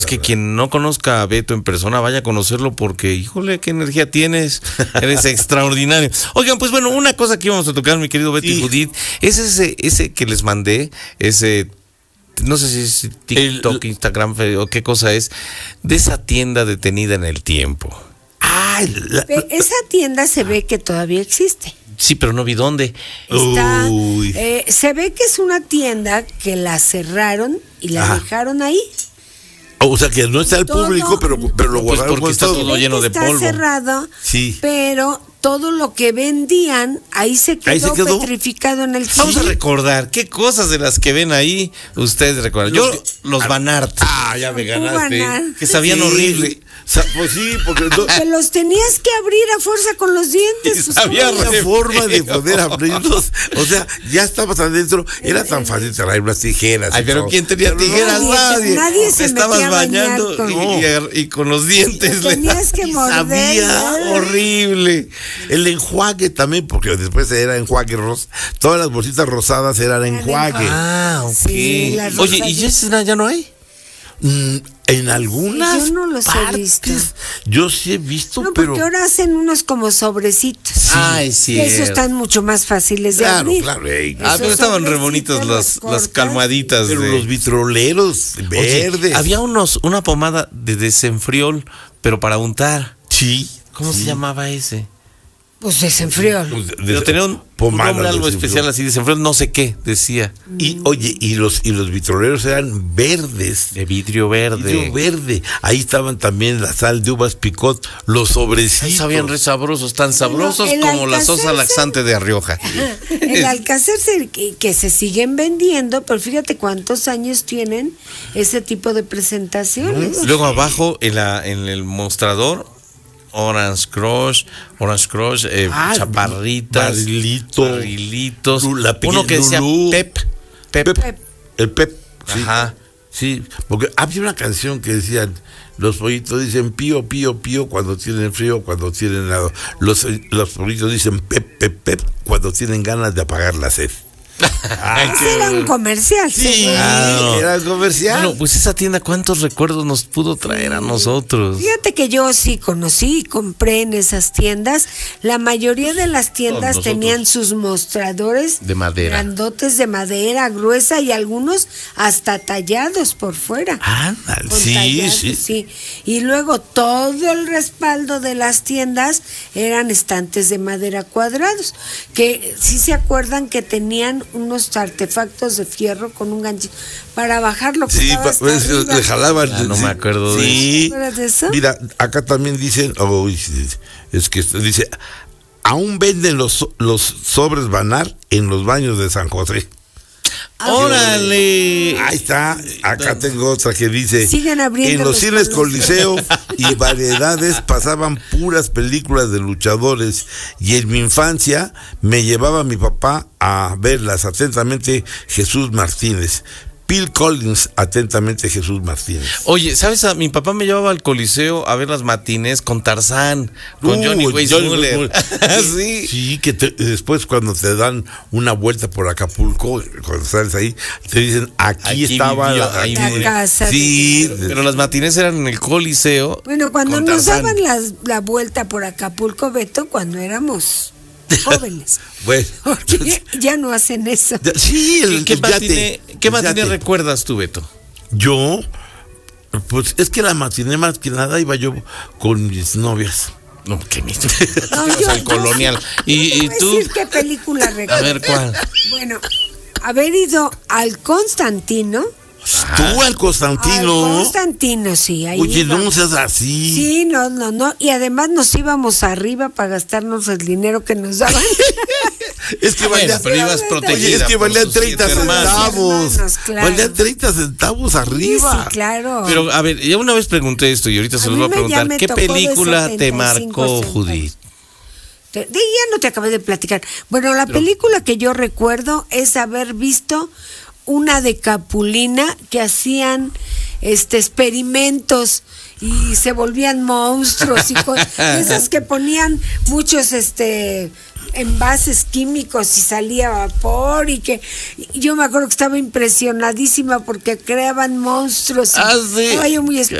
Es que quien no conozca a Beto en persona vaya a conocerlo porque, híjole, qué energía tienes, eres extraordinario. Oigan, pues bueno, una cosa que íbamos a tocar, mi querido Beto y Judith, es ese que les mandé, no sé si es TikTok, Instagram o qué cosa es, de esa tienda detenida en el tiempo. Esa tienda se ve que todavía existe. Sí, pero no vi dónde. Se ve que es una tienda que la cerraron y la dejaron ahí. O sea que no está al público, pero lo guardaron porque está todo lleno de polvo. Está cerrado, sí. Pero todo lo que vendían ahí se quedó petrificado en el tiempo. Vamos a recordar qué cosas de las que ven ahí ustedes recuerdan. Los Banart. Ya me ganaste. Que sabían horrible. Pues sí, porque que los tenías que abrir a fuerza con los dientes. Había una forma de poder abrirlos. O sea, ya estabas adentro. Era tan fácil traer unas tijeras. Ay, pero ¿quién tenía tijeras? Nadie se estabas metía bañando y con los dientes. Tenías que morder. Sabía horrible. El enjuague también, porque después era enjuague rosa. Todas las bolsitas rosadas eran enjuague. Ok. Sí, oye, ¿y ya no hay? En algunas yo no los he visto. Yo sí he visto, no, pero porque ahora hacen unos como sobrecitos. Ay, sí. Esos están mucho más fáciles de abrir. Claro. Pero estaban re bonitos las calmaditas. Pero los vitroleros verdes. Oye, había una pomada de desenfriol, pero para untar. Sí. ¿Cómo se llamaba ese? Pues desenfriol. Pero tenía un nombre algo especial así, desenfriol, no sé qué, decía. Y oye, y los vitroleros eran verdes. De vidrio verde. Vidrio verde. Ahí estaban también la sal de uvas picot, los sobrecitos. Ahí sabían re sabrosos, tan sabrosos como la sosa laxante de Rioja. El Alcácer que se siguen vendiendo, pero fíjate cuántos años tienen ese tipo de presentaciones. Luego abajo, en el mostrador, Orange Crush, chaparritas, barrilitos, uno que decía Pep. El Pep. Sí. Ajá. Sí, porque había una canción que decían, los pollitos dicen pío, pío, pío cuando tienen frío, cuando tienen helado. Los pollitos dicen pep, pep, pep cuando tienen ganas de apagar la sed. Era un comercial. Sí, era un comercial. Bueno, pues esa tienda, ¿cuántos recuerdos nos pudo traer a nosotros? Fíjate que yo sí conocí y compré en esas tiendas. La mayoría de las tiendas tenían sus mostradores de madera, grandotes de madera gruesa y algunos hasta tallados por fuera. Sí. Y luego todo el respaldo de las tiendas eran estantes de madera cuadrados, que sí se acuerdan que tenían unos artefactos de fierro con un ganchito para bajarlo. Sí, le jalaban. No me acuerdo de eso. ¿De eso? Mira, acá también dicen, es que dice, aún venden los sobres Banart en los baños de San José. ¡Órale! Ahí está, acá tengo otra que dice, siguen abriendo en los cines Coliseo y Variedades pasaban puras películas de luchadores y en mi infancia me llevaba mi papá a verlas. Atentamente, Jesús Martínez. Phil Collins, atentamente, Jesús Martínez. Oye, ¿sabes? Mi papá me llevaba al Coliseo a ver las matines con Tarzán, con Johnny Weissmuller. Sí, que después cuando te dan una vuelta por Acapulco, cuando sales ahí, te dicen, aquí estaba la casa. Sí, pero las matines eran en el Coliseo. Bueno, cuando nos daban la vuelta por Acapulco, Beto, cuando éramos jóvenes. Bueno, ya no hacen eso. Sí, ¿qué matiné recuerdas tú, Beto? Yo, pues es que la matiné más que nada iba yo con mis novias. No, qué misto. El Colonial. ¿Y tú? Decir qué película recuerdas. A ver, ¿cuál? Bueno, haber ido al Constantino. Tú al Constantino. Al Constantino, sí. Ahí oye, no seas así. Sí, no. Y además nos íbamos arriba para gastarnos el dinero que nos daban. Es que pero ibas protegida. Oye, es que valían 30 centavos. Claro. Valían 30 centavos arriba. Sí, claro. Pero, a ver, ya una vez pregunté esto y ahorita se los voy a preguntar. ¿Qué película te marcó, Judith? Ya no te acabé de platicar. Bueno, la película que yo recuerdo es haber visto una de Capulina que hacían experimentos y se volvían monstruos y esas que ponían muchos envases químicos y salía vapor y que yo me acuerdo que estaba impresionadísima porque creaban monstruos. Sí. Estaba yo muy